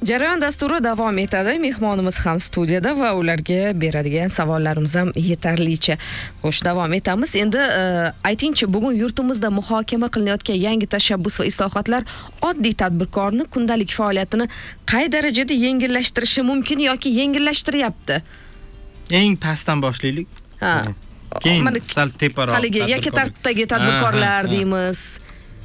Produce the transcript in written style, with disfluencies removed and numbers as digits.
Jarayon dasturi davom etadi. Mehmonimiz ham studiyada va ularga beradigan savollarimiz ham yetarlicha. Xo'sh, davom etamiz. Endi aytingchi, bugun yurtimizda muhokama qilinayotgan yangi tashabbus va islohotlar oddiy tadbirkorni kundalik faoliyatini qay darajada yengillashtirishi mumkin yoki yengillashtiryapti? Eng pastdan boshlaylik. Ha. Keyin sal teparoq. Haligi yakka tartibdagi tadbirkorlar deymiz.